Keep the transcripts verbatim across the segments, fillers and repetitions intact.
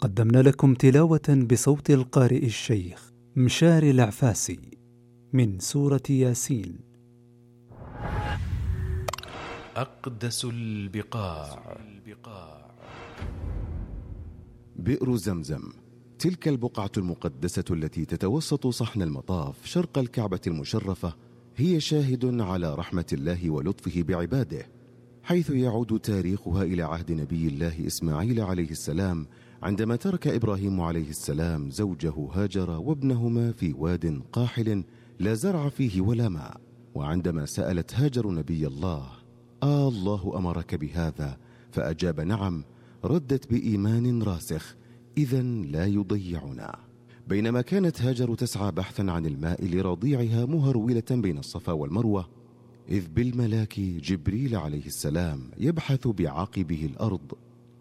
قدمنا لكم تلاوة بصوت القارئ الشيخ مشار العفاسي من سورة ياسين. أقدس البقاع. بئر زمزم، تلك البقعة المقدسة التي تتوسط صحن المطاف شرق الكعبة المشرفة، هي شاهد على رحمة الله ولطفه بعباده، حيث يعود تاريخها إلى عهد نبي الله إسماعيل عليه السلام، عندما ترك إبراهيم عليه السلام زوجه هاجر وابنهما في واد قاحل لا زرع فيه ولا ماء، وعندما سألت هاجر نبي الله: آه الله أمرك بهذا؟ فأجاب: نعم. ردت بإيمان راسخ: إذن لا يضيعنا. بينما كانت هاجر تسعى بحثا عن الماء لرضيعها مهرولة بين الصفا والمروة، إذ بالملاك جبريل عليه السلام يبحث بعاقبه الأرض،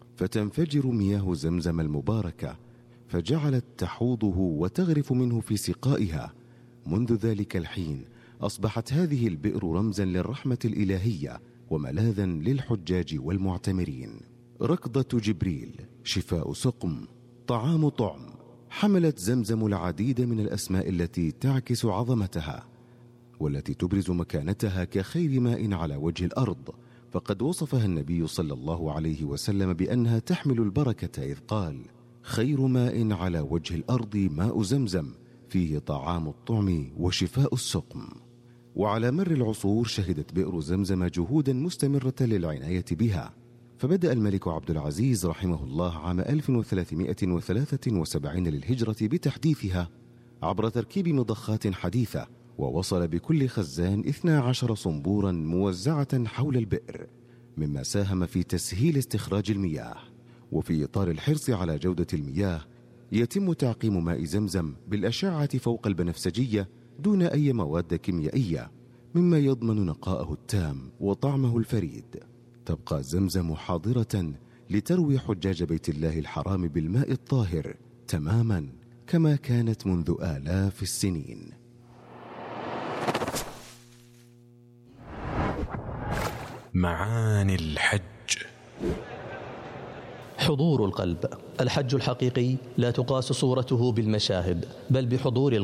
فتنفجر مياه زمزم المباركة، فجعلت تحوضه وتغرف منه في سقائها. منذ ذلك الحين أصبحت هذه البئر رمزا للرحمة الإلهية وملاذا للحجاج والمعتمرين. ركضة جبريل، شفاء سقم، طعام طعم. حملت زمزم العديد من الأسماء التي تعكس عظمتها والتي تبرز مكانتها كخير ماء على وجه الأرض، فقد وصفها النبي صلى الله عليه وسلم بأنها تحمل البركة، إذ قال: خير ماء على وجه الأرض ماء زمزم، فيه طعام الطعم وشفاء السقم. وعلى مر العصور شهدت بئر زمزم جهودا مستمرة للعناية بها، فبدأ الملك عبد العزيز رحمه الله عام ألف وثلاثمائة وثلاثة وسبعين للهجرة بتحديثها عبر تركيب مضخات حديثة، ووصل بكل خزان اثنى عشر صنبورا موزعة حول البئر، مما ساهم في تسهيل استخراج المياه. وفي إطار الحرص على جودة المياه يتم تعقيم ماء زمزم بالأشعة فوق البنفسجية دون أي مواد كيميائية، مما يضمن نقاءه التام وطعمه الفريد. تبقى زمزم حاضرة لتروي حجاج بيت الله الحرام بالماء الطاهر تماما كما كانت منذ آلاف السنين. معاني الحج. حضور القلب. الحج الحقيقي لا تقاس صورته بالمشاهد، بل بحضور